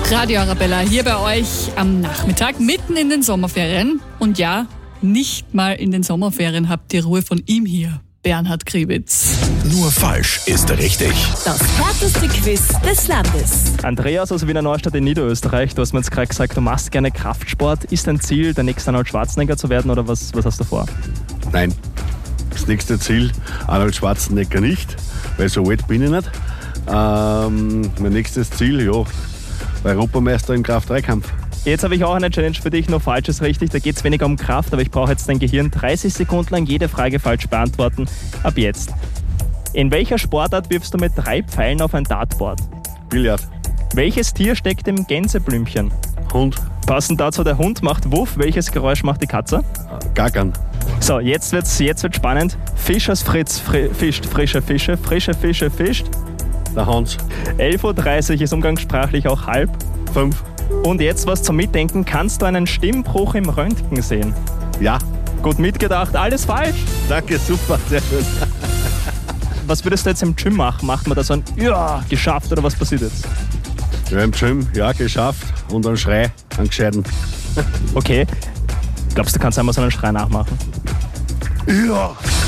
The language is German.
Radio Arabella hier bei euch am Nachmittag, mitten in den Sommerferien. Und ja, nicht mal in den Sommerferien habt ihr Ruhe von ihm hier, Bernhard Kriwitz. Nur falsch ist richtig. Das härteste Quiz des Landes. Andreas aus Wiener Neustadt in Niederösterreich, du hast mir jetzt gerade gesagt, du machst gerne Kraftsport. Ist dein Ziel, der nächste Arnold Schwarzenegger zu werden oder was hast du vor? Nein, das nächste Ziel, Arnold Schwarzenegger nicht, weil so alt bin ich nicht. Mein nächstes Ziel, ja, Europameister im Kraft-3-Kampf. Jetzt habe ich auch eine Challenge für dich, nur falsch ist richtig. Da geht es weniger um Kraft, aber ich brauche jetzt dein Gehirn 30 Sekunden lang jede Frage falsch beantworten. Ab jetzt. In welcher Sportart wirfst du mit 3 Pfeilen auf ein Dartboard? Billard. Welches Tier steckt im Gänseblümchen? Hund. Passend dazu, der Hund macht Wuff. Welches Geräusch macht die Katze? Gackern. So, jetzt wird's spannend. Fischers Fritz fischt frische Fische, frische Fische fischt. Der Hans. 11.30 Uhr ist umgangssprachlich auch halb. 5. Und jetzt was zum Mitdenken. Kannst du einen Stimmbruch im Röntgen sehen? Ja. Gut mitgedacht, alles falsch. Danke, super, sehr schön. Was würdest du jetzt im Gym machen? Macht man da so ein Ja, geschafft oder was passiert jetzt? Ja, im Gym, ja, geschafft. Und einen Schrei, einen gescheiten. Okay. Glaubst du, kannst einmal so einen Schrei nachmachen? Ja.